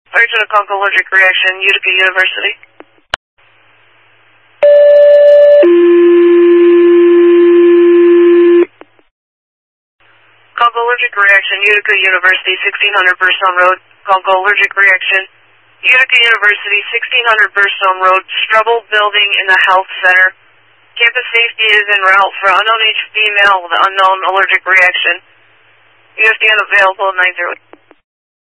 Origin of Congo allergic reaction, Utica University. Congo allergic reaction, Utica University, 1600 Burstone Road. Congo allergic reaction, Utica University, 1600 Burstone Road. Strubble building in the health center. Campus safety is en route for unknown age female with unknown allergic reaction. USDN available at 908.